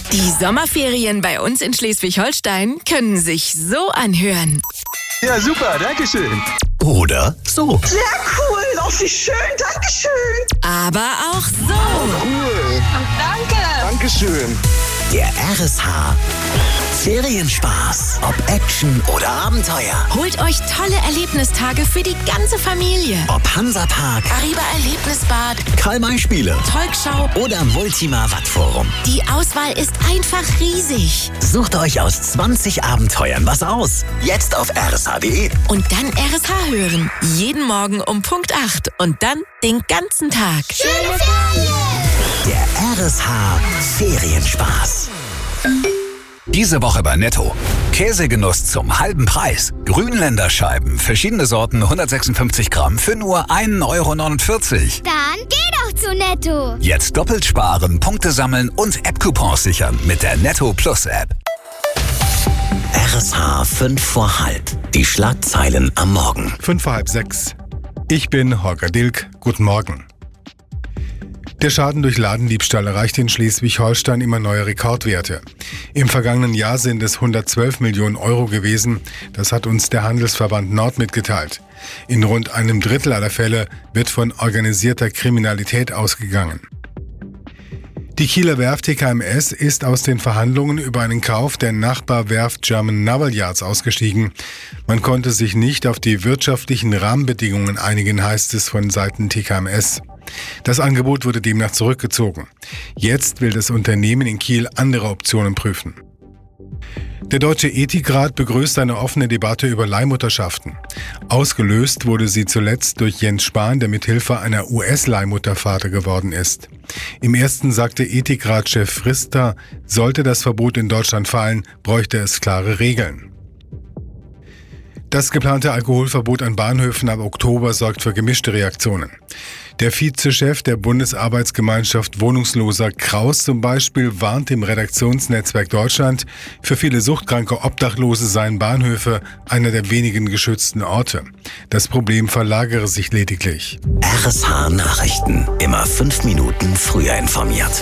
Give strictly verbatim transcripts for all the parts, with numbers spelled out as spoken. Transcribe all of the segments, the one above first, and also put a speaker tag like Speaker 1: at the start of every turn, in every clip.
Speaker 1: Die Sommerferien bei uns in Schleswig-Holstein können sich so anhören.
Speaker 2: Ja, super, dankeschön.
Speaker 3: Oder so.
Speaker 4: Sehr cool, auch wie schön, dankeschön.
Speaker 1: Aber auch so.
Speaker 2: Cool.
Speaker 4: Danke.
Speaker 2: Dankeschön.
Speaker 3: Der R S H Ferienspaß. Ob Action oder Abenteuer.
Speaker 1: Holt euch tolle Erlebnistage für die ganze Familie.
Speaker 3: Ob Hansapark,
Speaker 1: Arriva Erlebnisbad,
Speaker 3: Karl-May-Spiele
Speaker 1: Volksschau.
Speaker 3: oder Multima Wattforum.
Speaker 1: Die Auswahl ist einfach riesig.
Speaker 3: Sucht euch aus zwanzig Abenteuern was aus. Jetzt auf r s h punkt d e.
Speaker 1: Und dann R S H hören. Jeden Morgen um Punkt acht und dann den ganzen Tag.
Speaker 4: Schöne Ferien.
Speaker 3: Der R S H Ferienspaß.
Speaker 5: Diese Woche bei Netto. Käsegenuss zum halben Preis. Grünländer Scheiben, verschiedene Sorten, hundertsechsundfünfzig Gramm für nur ein Euro neunundvierzig.
Speaker 6: Dann geh doch zu Netto.
Speaker 5: Jetzt doppelt sparen, Punkte sammeln und App-Coupons sichern mit der Netto Plus App.
Speaker 3: R S H fünf vor halb. Die Schlagzeilen am Morgen.
Speaker 7: Fünf vor halb sechs. Ich bin Holger Dilk. Guten Morgen. Der Schaden durch Ladendiebstahl erreicht in Schleswig-Holstein immer neue Rekordwerte. Im vergangenen Jahr sind es hundertzwölf Millionen Euro gewesen. Das hat uns der Handelsverband Nord mitgeteilt. In rund einem Drittel aller Fälle wird von organisierter Kriminalität ausgegangen. Die Kieler Werft T K M S ist aus den Verhandlungen über einen Kauf der Nachbarwerft German Naval Yards ausgestiegen. Man konnte sich nicht auf die wirtschaftlichen Rahmenbedingungen einigen, heißt es von Seiten T K M S. Das Angebot wurde demnach zurückgezogen. Jetzt will das Unternehmen in Kiel andere Optionen prüfen. Der Deutsche Ethikrat begrüßt eine offene Debatte über Leihmutterschaften. Ausgelöst wurde sie zuletzt durch Jens Spahn, der mithilfe einer U S-Leihmutter Vater geworden ist. Im ersten sagte Ethikratchef Frister, sollte das Verbot in Deutschland fallen, bräuchte es klare Regeln. Das geplante Alkoholverbot an Bahnhöfen ab Oktober sorgt für gemischte Reaktionen. Der Vizechef der Bundesarbeitsgemeinschaft Wohnungsloser Kraus zum Beispiel warnt im Redaktionsnetzwerk Deutschland, für viele suchtkranke Obdachlose seien Bahnhöfe einer der wenigen geschützten Orte. Das Problem verlagere sich lediglich.
Speaker 3: R S H Nachrichten. Immer fünf Minuten früher informiert.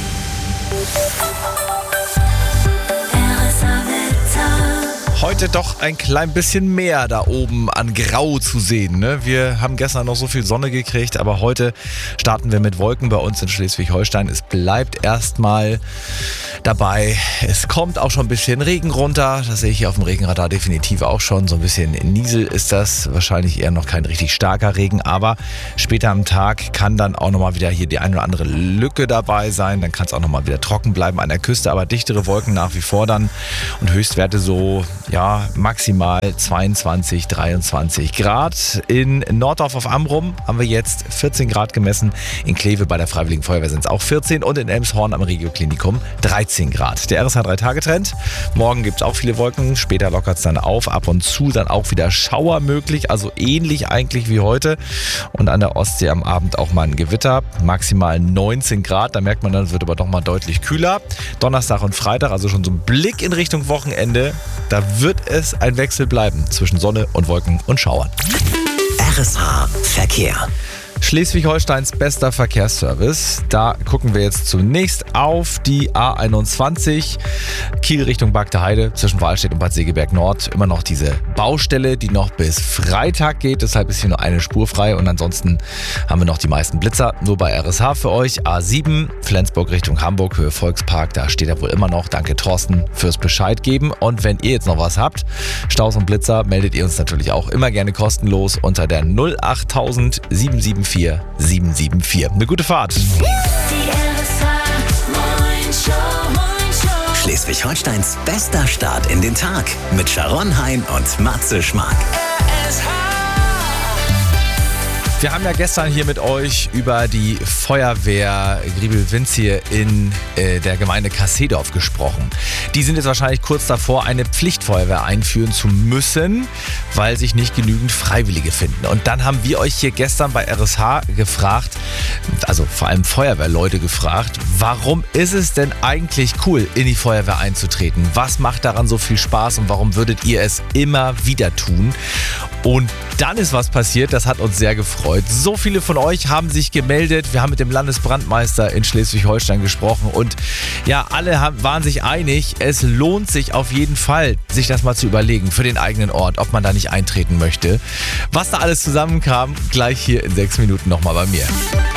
Speaker 8: Heute doch ein klein bisschen mehr da oben an Grau zu sehen. Ne? Wir haben gestern noch so viel Sonne gekriegt, aber heute starten wir mit Wolken bei uns in Schleswig-Holstein. Es bleibt erstmal dabei. Es kommt auch schon ein bisschen Regen runter. Das sehe ich hier auf dem Regenradar definitiv auch schon. So ein bisschen Niesel ist das. Wahrscheinlich eher noch kein richtig starker Regen, aber später am Tag kann dann auch nochmal wieder hier die ein oder andere Lücke dabei sein. Dann kann es auch nochmal wieder trocken bleiben an der Küste, aber dichtere Wolken nach wie vor dann und Höchstwerte so, ja, maximal zweiundzwanzig, dreiundzwanzig Grad. In Norddorf auf Amrum haben wir jetzt vierzehn Grad gemessen. In Kleve bei der Freiwilligen Feuerwehr sind es auch vierzehn und in Elmshorn am Regioklinikum dreizehn Grad. Der R S H drei Tage Trend. Morgen gibt es auch viele Wolken. Später lockert es dann auf. Ab und zu dann auch wieder Schauer möglich. Also ähnlich eigentlich wie heute. Und an der Ostsee am Abend auch mal ein Gewitter. Maximal neunzehn Grad. Da merkt man dann, es wird aber doch mal deutlich kühler. Donnerstag und Freitag, also schon so ein Blick in Richtung Wochenende. Da wird es ein Wechsel bleiben zwischen Sonne und Wolken und Schauern.
Speaker 3: R S H Verkehr.
Speaker 8: Schleswig-Holsteins bester Verkehrsservice. Da gucken wir jetzt zunächst auf die A einundzwanzig, Kiel Richtung Bagde Heide, zwischen Wahlstedt und Bad Segeberg Nord. Immer noch diese Baustelle, die noch bis Freitag geht. Deshalb ist hier nur eine Spur frei. Und ansonsten haben wir noch die meisten Blitzer. Nur bei R S H für euch. A sieben, Flensburg Richtung Hamburg, Höhe Volkspark. Da steht er wohl immer noch. Danke Thorsten fürs Bescheid geben. Und wenn ihr jetzt noch was habt, Staus und Blitzer, meldet ihr uns natürlich auch immer gerne kostenlos unter der null achttausend sieben sieben vier sieben sieben vier. Eine gute Fahrt.
Speaker 3: Schleswig-Holsteins bester Start in den Tag mit Sharon Hein und Matze Schmark.
Speaker 8: Wir haben ja gestern hier mit euch über die Feuerwehr Griebel-Winzige in äh, der Gemeinde Kassedorf gesprochen. Die sind jetzt wahrscheinlich kurz davor, eine Pflichtfeuerwehr einführen zu müssen, weil sich nicht genügend Freiwillige finden. Und dann haben wir euch hier gestern bei R S H gefragt, also vor allem Feuerwehrleute gefragt, warum ist es denn eigentlich cool, in die Feuerwehr einzutreten? Was macht daran so viel Spaß und warum würdet ihr es immer wieder tun? Und dann ist was passiert, das hat uns sehr gefreut. So viele von euch haben sich gemeldet. Wir haben mit dem Landesbrandmeister in Schleswig-Holstein gesprochen und ja, alle haben, waren sich einig, es lohnt sich auf jeden Fall, sich das mal zu überlegen für den eigenen Ort, ob man da nicht eintreten möchte. Was da alles zusammenkam, gleich hier in sechs Minuten nochmal bei mir.